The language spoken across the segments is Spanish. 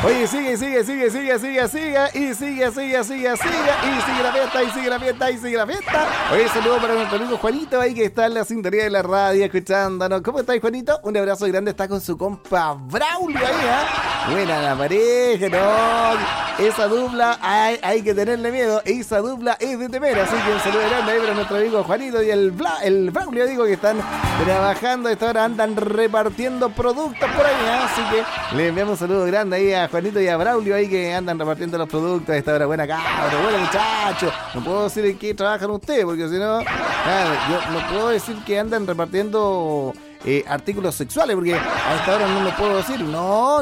Oye, sigue, y sigue la fiesta. Oye, saludo para nuestro amigo Juanito ahí que está en la sintonía de la radio escuchándonos. ¿Cómo estáis, Juanito? Un abrazo grande, está con su compa Braulio ahí, Buena la pareja, no. Esa dupla hay que tenerle miedo. Esa dupla es de temer. Así que un saludo grande ahí para nuestro amigo Juanito y el Braulio, digo, que están trabajando. A esta hora andan repartiendo productos por ahí, Así que le enviamos un saludo grande ahí a Juanito y a Braulio ahí que andan repartiendo los productos a esta hora. Buena cabra, buena muchachos. No puedo decir en qué trabajan ustedes, porque si no, yo no puedo decir que andan repartiendo artículos sexuales, porque a esta hora no lo puedo decir. No.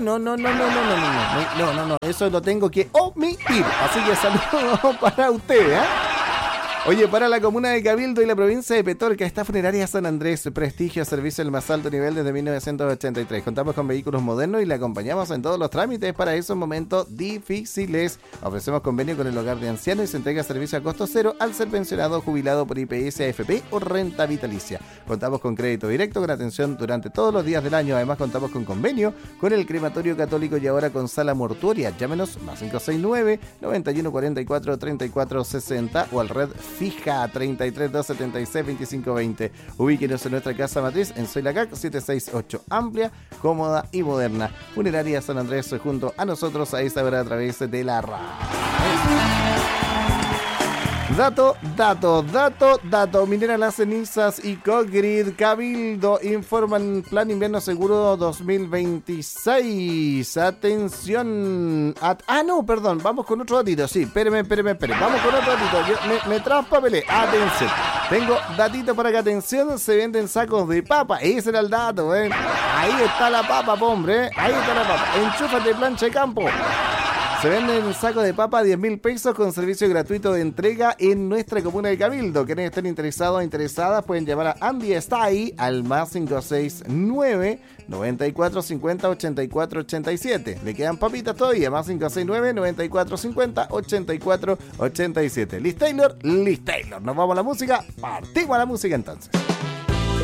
Eso lo tengo que omitir. Así que saludos para ustedes, Oye, para la comuna de Cabildo y la provincia de Petorca, esta funeraria San Andrés, prestigio, servicio del más alto nivel desde 1983. Contamos con vehículos modernos y le acompañamos en todos los trámites para esos momentos difíciles. Ofrecemos convenio con el hogar de ancianos y se entrega servicio a costo cero al ser pensionado o jubilado por IPS, AFP o renta vitalicia. Contamos con crédito directo, con atención durante todos los días del año. Además, contamos con convenio con el Crematorio Católico y ahora con sala mortuoria. Llámenos más 569-9144-3460 o al red fija 33 276 2520. Ubíquenos en nuestra casa matriz en Soylacac 768, amplia, cómoda y moderna. Funeraria San Andrés junto a nosotros a esta hora a través de la radio. Dato. Minera Las Cenizas y Cogrid Cabildo informan plan invierno seguro 2026. Atención. Perdón, vamos con otro datito. Sí, espéreme. Vamos con otro datito. Yo me traspapelé. Atención. Tengo datito para que atención, se venden sacos de papa. Ese era el dato, Ahí está la papa, hombre. Ahí está la papa. Enchúfate plancha de campo. Se venden sacos de papa a 10.000 pesos con servicio gratuito de entrega en nuestra comuna de Cabildo. Quienes estén interesados o interesadas pueden llamar a Andy está ahí al más 569 94 50 84 87. Le quedan papitas todavía, más 569 94 50 84 87. Liz Taylor. Nos vamos a la música. Partimos a la música entonces.